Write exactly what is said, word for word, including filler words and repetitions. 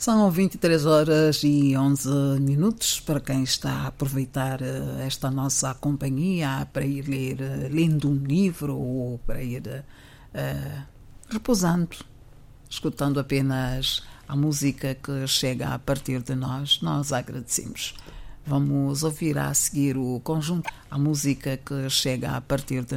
São vinte e três horas e onze minutos para quem está a aproveitar esta nossa companhia para ir ler, lendo um livro ou para ir uh, repousando, escutando apenas a música que chega a partir de nós. Nós agradecemos. Vamos ouvir a seguir o conjunto, a música que chega a partir de